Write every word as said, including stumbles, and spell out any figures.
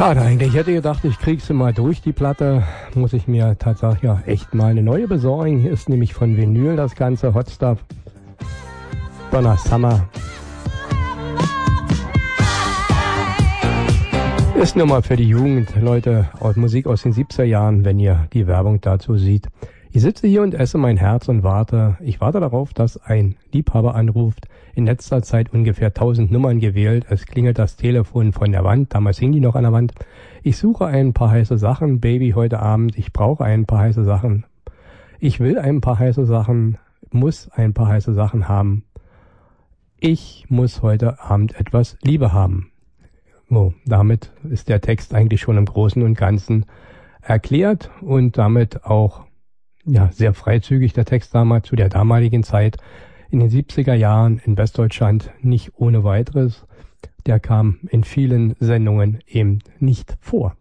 Schade eigentlich. Ich hätte gedacht, ich krieg sie mal durch, die Platte. Muss ich mir tatsächlich ja echt mal eine neue besorgen. Hier ist nämlich von Vinyl das ganze Hot Stuff. Donna Summer. Ist nur mal für die Jugend, Leute, aus Musik aus den siebziger Jahren, wenn ihr die Werbung dazu seht. Ich sitze hier und esse mein Herz und warte. Ich warte darauf, dass ein Liebhaber anruft. In letzter Zeit ungefähr tausend Nummern gewählt. Es klingelt das Telefon von der Wand. Damals hing die noch an der Wand. Ich suche ein paar heiße Sachen, Baby, heute Abend. Ich brauche ein paar heiße Sachen. Ich will ein paar heiße Sachen, muss ein paar heiße Sachen haben. Ich muss heute Abend etwas Liebe haben. So, damit ist der Text eigentlich schon im Großen und Ganzen erklärt und damit auch ja sehr freizügig der Text damals zu der damaligen Zeit. In den siebziger Jahren in Westdeutschland nicht ohne weiteres. Der kam in vielen Sendungen eben nicht vor.